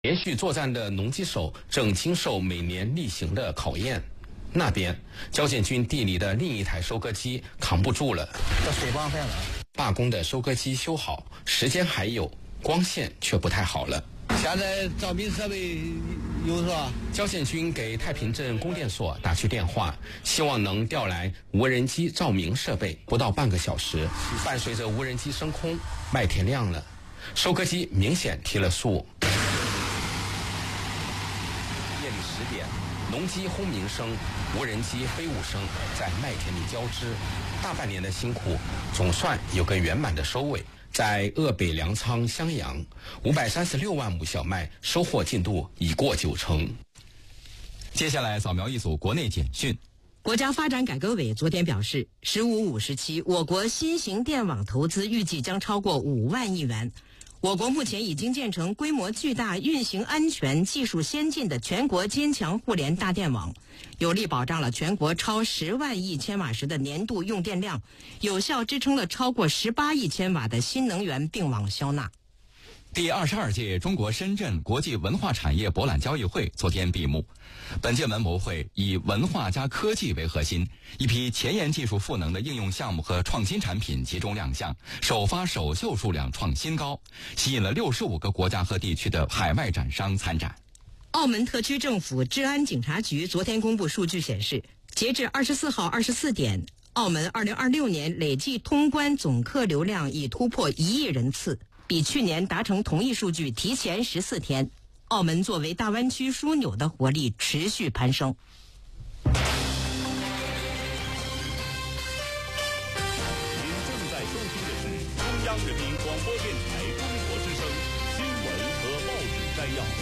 连续作战的农机手正经受每年例行的考验。那边，交建军地里的另一台收割机扛不住了， 这水报废了。 罢工的收割机修好，时间还有，光线却不太好了。 现在照明设备有是吧？ 交建军给太平镇供电所打去电话，希望能调来无人机照明设备。不到半个小时，伴随着无人机升空，麦田亮了，收割机明显提了速。夜里10点，农机轰鸣声、无人机飞舞声在麦田里交织，大半年的辛苦总算有个圆满的收尾。在鄂北粮仓襄阳，536万亩小麦收获进度已过90%。 接下来扫描一组国内简讯。 国家发展改革委昨天表示，“15-5时期，我国新型电网投资预计将超过5万亿元。我国目前已经建成规模巨大、运行安全、技术先进的全国坚强互联大电网，有力保障了全国超10万亿千瓦时的年度用电量，有效支撑了超过18亿千瓦的新能源并网销纳。” 第22届中国深圳国际文化产业博览交易会昨天闭幕。本届文博会以文化加科技为核心，一批前沿技术赋能的应用项目和创新产品集中亮相，首发首秀数量创新高，吸引了65个国家和地区的海外展商参展。 澳门特区政府治安警察局昨天公布数据显示，截至24号24点，澳门2026年累计通关总客流量已突破1亿人次，比去年达成同一数据提前14天。澳门作为大湾区枢纽的活力持续攀升。 您正在收听的是中央人民广播电台中国之声新闻和报纸摘要。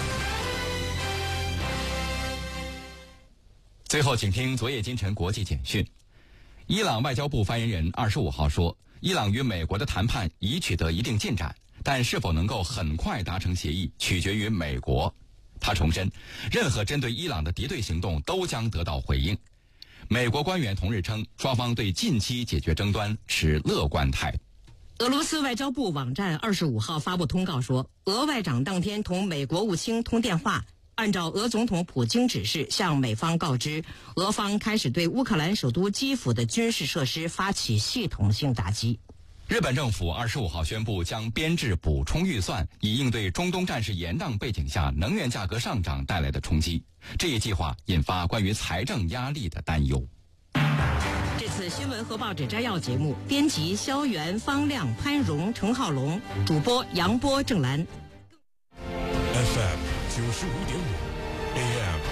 最后，请听昨夜今晨国际简讯。伊朗外交部发言人25号说，伊朗与美国的谈判已取得一定进展，但是否能够很快达成协议，取决于美国。他重申，任何针对伊朗的敌对行动都将得到回应。美国官员同日称，双方对近期解决争端持乐观态度。 俄罗斯外交部网站25号发布通告说，俄外长当天同美国务卿通电话，按照俄总统普京指示向美方告知，俄方开始对乌克兰首都基辅的军事设施发起系统性打击。 日本政府25号宣布将编制补充预算，以应对中东战事延宕背景下能源价格上涨带来的冲击。这一计划引发关于财政压力的担忧。 这次新闻和报纸摘要节目，编辑肖元、方亮、潘荣、程浩龙，主播杨波、郑兰。 FM 95.5 AM